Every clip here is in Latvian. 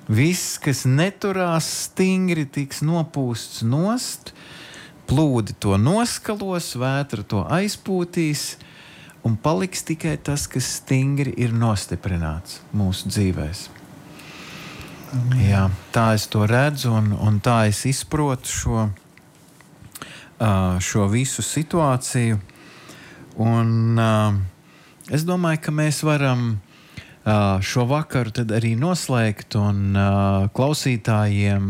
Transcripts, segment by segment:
Viss, kas neturās stingri, tiks nopūsts nost, plūdi to noskalos, vētra to aizpūtīs, un paliks tikai tas, kas stingri ir nostiprināts mūsu dzīvēs. Jā, tā es to redzu, un tā es izprotu šo visu situāciju. Un es domāju, ka mēs varam šo vakaru tad arī noslēgt un klausītājiem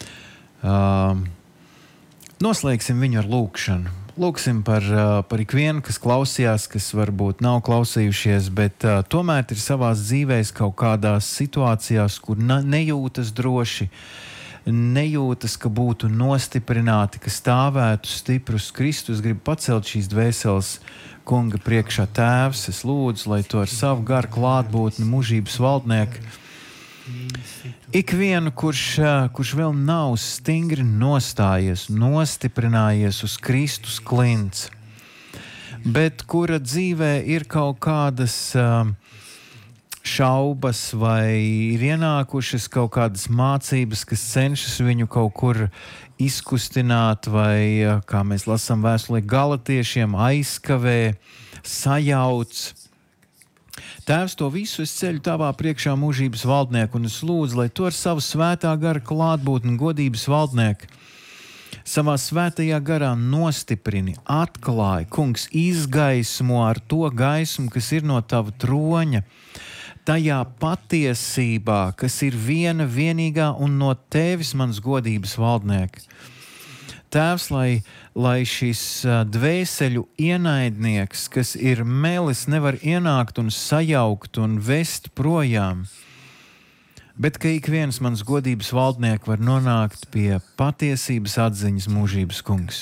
noslēgsim viņu ar lūkšanu. Lūksim par ikvienu, kas klausījās, kas varbūt nav klausījušies, bet tomēr ir savās dzīvēs kaut kādās situācijās, kur nejūtas droši, nejūtas, ka būtu nostiprināti, ka stāvētu stiprus Kristus. Gribu pacelt šīs dvēseles Kunga priekšā. Tēvs, es lūdzu, lai to ar savu garu klātbūtni mūžības valdnieku ikvienu, kurš vēl nav stingri nostājies, nostiprinājies uz Kristus klints, bet kura dzīvē ir kaut kādas šaubas vai ir ienākušas kaut kādas mācības, kas cenšas viņu kaut kur izkustināt vai, kā mēs lasām vēstulē Galatiešiem, aizkavē, sajauc. Tēvs, to visu es ceļu tavā priekšā mūžības valdnieku, un es lūdzu, lai to ar savu svētā gara klātbūtni godības valdnieku savā svētajā garā nostiprini, atklāj, Kungs, izgaismo ar to gaismu, kas ir no tava troņa, tajā patiesībā, kas ir viena vienīgā un no tevis mans godības valdnieks. Tēvs, lai šis dvēseļu ienaidnieks, kas ir melis, nevar ienākt un sajaukt un vest projām, bet ka ik viens mans godības valdnieks var nonākt pie patiesības atziņas mūžības Kungs.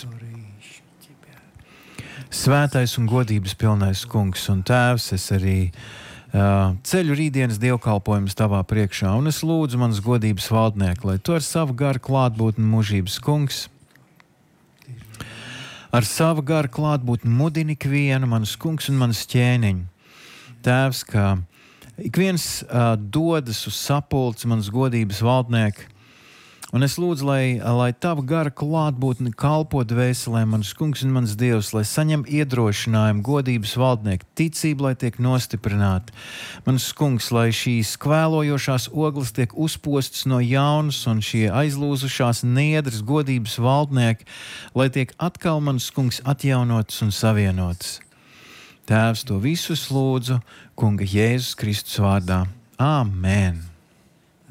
Svētais un godības pilnais Kungs un Tēvs, es arī ceļu rītdienas dievkalpojumus tavā priekšā, un es lūdzu mans godības valdnieku, lai to ar savu garu klātbūtni mūžības Kungs, ar savu garu klātbūtni mudini ikvienu, mans kungs un mans ķēniņš. Tēvs, ka ik viens dodas uz sapulci, mans godības valdnieks, un es lūdzu, lai tava gara klātbūtni kalpo dvēselē, mans kungs un mans dievs, lai saņem iedrošinājumu godības valdnieku, ticību, lai tiek nostiprināta. Mans kungs, lai šīs kvēlojošās ogles tiek uzpostas no jaunas un šie aizlūzušās niedras godības valdnieki, lai tiek atkal, mans kungs, atjaunotas un savienotas. Tēvs, to visus lūdzu, Kunga Jēzus Kristus vārdā. Āmen!